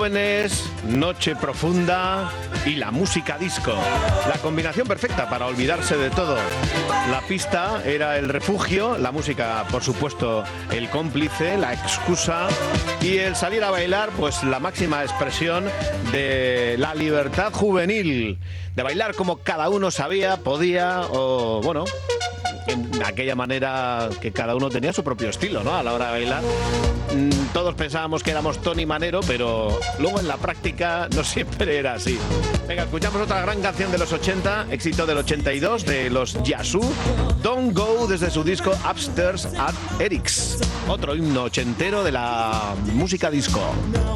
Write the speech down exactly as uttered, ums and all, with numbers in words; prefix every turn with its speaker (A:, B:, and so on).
A: jóvenes, noche profunda y la música disco. La combinación perfecta para olvidarse de todo. La pista era el refugio, la música, por supuesto, el cómplice, la excusa, y el salir a bailar, pues la máxima expresión de la libertad juvenil, de bailar como cada uno sabía, podía, o bueno, en aquella manera que cada uno tenía su propio estilo, ¿no? A la hora de bailar. Todos pensábamos que éramos Tony Manero, pero luego en la práctica no siempre era así. Venga, escuchamos otra gran canción de los ochenta, éxito del ochenta y dos de los Yazoo, Don't Go, desde su disco Upstairs at Eric's. Otro himno ochentero de la música disco.